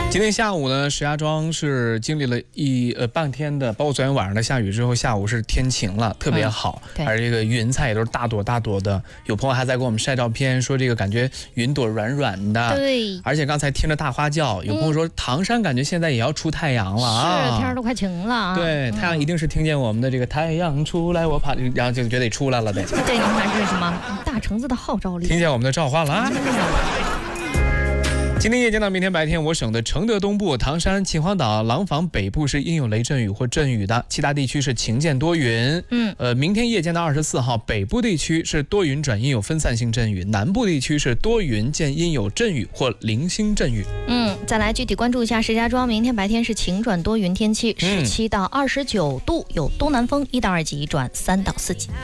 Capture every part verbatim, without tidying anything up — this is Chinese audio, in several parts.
今天下午呢，石家庄是经历了一呃半天的，包括昨天晚上的下雨之后，下午是天晴了，特别好，嗯、而这个云彩也都是大朵大朵的。有朋友还在给我们晒照片，说这个感觉云朵软软的， 对。 而且刚才听着大花叫，有朋友说唐山感觉现在也要出太阳了啊， 是天都快晴了啊。 对，太阳一定是听见我们的这个太阳出来，我怕，然后就觉得出来了得。 对，你看这是什么？大橙子的号召力， 听见我们的召唤了啊。今天夜间到明天白天，我省的承德东部、唐山、秦皇岛、廊坊北部是阴有雷阵雨或阵雨的，其他地区是晴间多云。嗯，呃，明天夜间到二十四号，北部地区是多云转阴有分散性阵雨，南部地区是多云见阴有阵雨或零星阵雨。 嗯，再来具体关注一下石家庄，明天白天是晴转多云天气，十七到二十九度，有东南风一到二级转三到四级。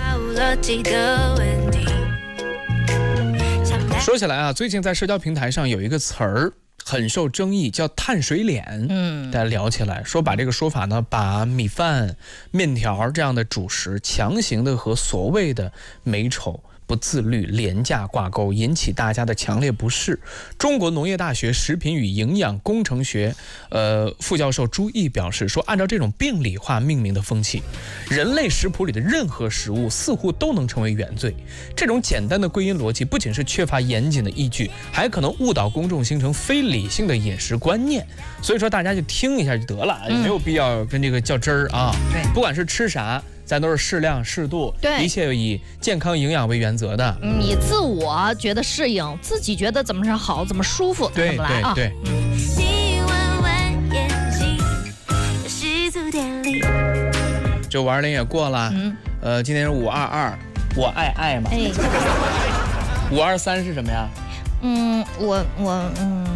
说起来啊，最近在社交平台上有一个词儿很受争议，叫碳水脸。嗯，大家聊起来说，把这个说法呢，把米饭、面条这样的主食强行的和所谓的美丑、不自律、廉价挂钩，引起大家的强烈不适。中国农业大学食品与营养工程学呃副教授朱毅表示说，按照这种病理化命名的风气，人类食谱里的任何食物似乎都能成为原罪。这种简单的归因逻辑不仅是缺乏严谨的依据，还可能误导公众，形成非理性的饮食观念。所以说大家就听一下就得了，也没有必要跟这个较真儿啊。对，不管是吃啥，咱都是适量适度，对，一切以健康营养为原则的。 嗯，你自我觉得适应，自己觉得怎么是好，怎么舒服，怎么来啊？对对对。嗯。 这五二零也过了，嗯，呃，今天是五二二，我爱爱嘛。哎。五二三是什么呀？ 嗯，我我嗯。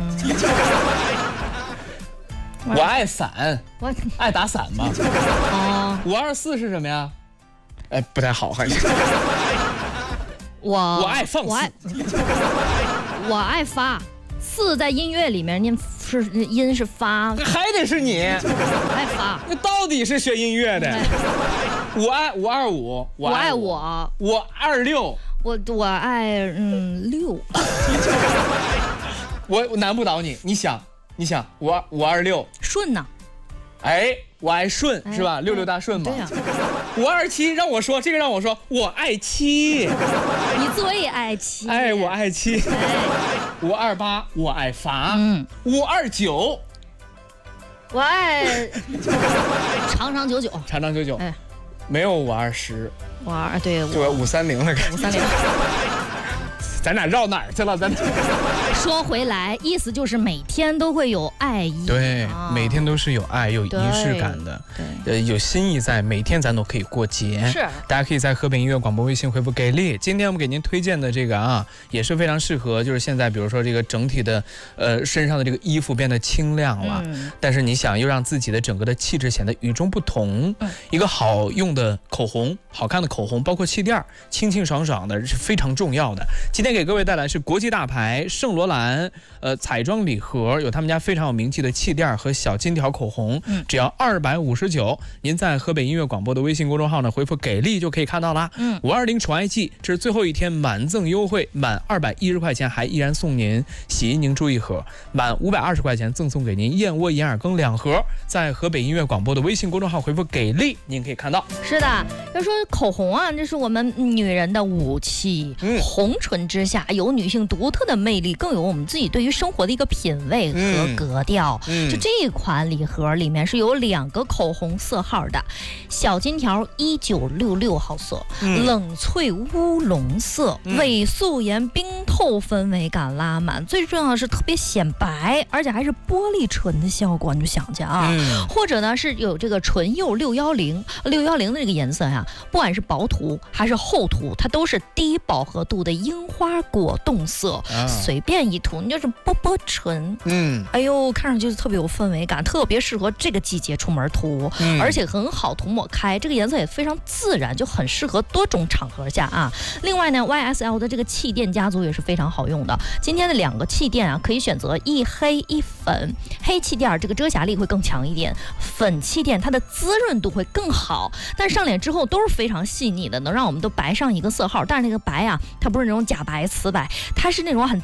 我爱伞，我爱打伞嘛。哦。五二四是什么呀？哎，不太好，还是。 我我爱放肆。 我爱, 我爱发，四在音乐里面念是音是发， 还得是你。 我爱发。 那到底是学音乐的？我爱五二五， 我爱我， 我二六， 我我爱嗯六。 我难不倒你，你想。你想五二五二六顺呢？ 哎，我爱顺、哎、是吧？六六大顺嘛。对呀、啊。五二七让我说这个，让我说我爱七。 你自我也爱七。 哎，我爱七。五二八我爱罚。嗯。五二九我爱长长久久。 长长久久。哎，没有五二十。 五二对。 就五三零了。 五三零。 咱俩绕哪儿去了？咱说回来，意思就是每天都会有爱意。 对，啊、每天都是有爱、有仪式感的，对，呃，有心意在，每天咱都可以过节。是，大家可以在河北音乐广播微信回复给力。今天我们给您推荐的这个啊，也是非常适合，就是现在比如说这个整体的呃身上的这个衣服变得清亮了，嗯、但是你想又让自己的整个的气质显得与众不同，嗯、一个好用的口红、好看的口红，包括气垫，清清爽爽的是非常重要的。今天给各位带来是国际大牌圣罗兰呃彩妆礼盒，有他们家非常有名气的气垫和小金条口红，嗯、只要二百五十九。您在河北音乐广播的微信公众号呢回复给力就可以看到啦。嗯，五二零宠爱季这是最后一天满赠优惠，满二百一十块钱还依然送您洗衣凝珠一盒，满五百二十块钱赠送给您燕窝眼耳羹两盒。在河北音乐广播的微信公众号回复给力，您可以看到。 是的，要说口红啊，这是我们女人的武器。嗯，红唇之下有女性独特的魅力，更有我们自己对于生活的一个品味和格调。嗯嗯、就这款礼盒里面是有两个口红色号的，小金条一九六六号色，嗯、冷萃乌龙色，嗯、伪素颜冰透氛围感拉满，最重要的是特别显白，而且还是玻璃唇的效果，你就想想啊。嗯、或者呢是有这个唇釉六一零六一零的这个颜色呀、啊，不管是薄涂还是厚涂，它都是低饱和度的樱花果冻色，啊、随便一涂你就是波波唇。嗯，哎呦，看上去特别有氛围感，特别适合这个季节出门涂，嗯、而且很好涂抹开，这个颜色也非常自然，就很适合多种场合下啊。另外呢 Y S L 的这个气垫家族也是非常好用的，今天的两个气垫啊可以选择一黑一粉，黑气垫这个遮瑕力会更强一点，粉气垫它的滋润度会更好，但上脸之后都是非常细腻的，能让我们都白上一个色号，但是那个白啊它不是那种假白瓷白，它是那种很自然的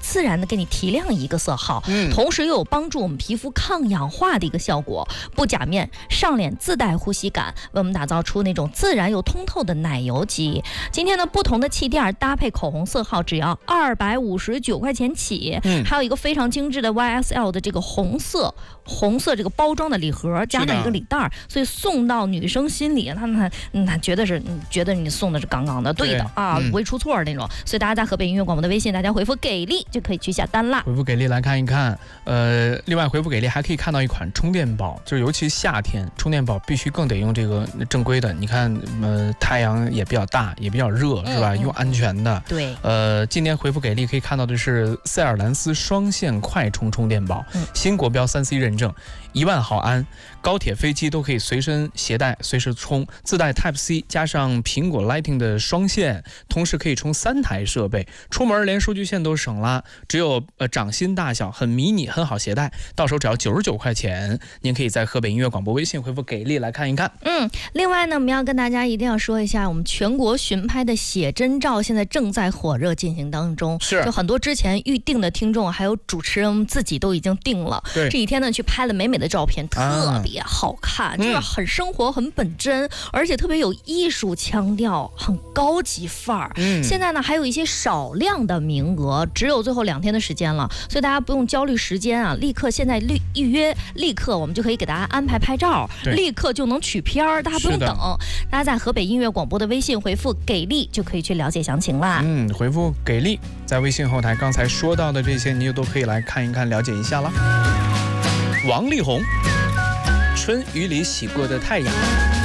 的给你提亮一个色号，嗯，同时又有帮助我们皮肤抗氧化的一个效果。不假面上脸自带呼吸感，为我们打造出那种自然又通透的奶油肌。今天呢，不同的气垫搭配口红色号只要二百五十九块钱起，嗯，还有一个非常精致的 Y S L 的这个红色红色这个包装的礼盒，加上一个礼袋，所以送到女生心里，他们那觉得是觉得你送的是刚刚的，对的对啊，不会出错那种。所以大家在河北音乐广播的微信，大家回复给力就可以去下单啦。 回复给力来看一看，呃，另外回复给力还可以看到一款充电宝，就是尤其夏天充电宝必须更得用这个正规的。你看，呃，太阳也比较大，也比较热，是吧？嗯嗯用安全的。 对。 呃，今天回复给力可以看到的是塞尔兰斯双线快充充电宝，嗯、新国标三 C 认证，一万毫安，高铁、飞机都可以随身携带，随时充，自带 Type C 加上苹果 Lighting 的双线，同时可以充三台设备，出门连数据线都省了，只有呃掌心大小，很迷你，很好携带，到手只要九十九块钱。您可以在河北音乐广播微信回复给力来看一看。 嗯，另外呢，我们要跟大家一定要说一下，我们全国巡拍的写真照现在正在火热进行当中， 是就很多之前预定的听众还有主持人自己都已经定了， 对， 这几天呢去拍了美美的照片，特别好看，啊、就是很生活、很本真，嗯、而且特别有艺术腔调，很高级范儿。嗯，现在呢还有一些少量的名额，只有最后两天的时间了，所以大家不用焦虑时间啊，立刻现在预预约，立刻我们就可以给大家安排拍照，立刻就能取片儿，大家不用等。大家在河北音乐广播的微信回复给力就可以去了解详情啦。 嗯，回复给力，在微信后台刚才说到的这些，你就都可以来看一看，了解一下啦。王力宏，春雨里洗过的太阳。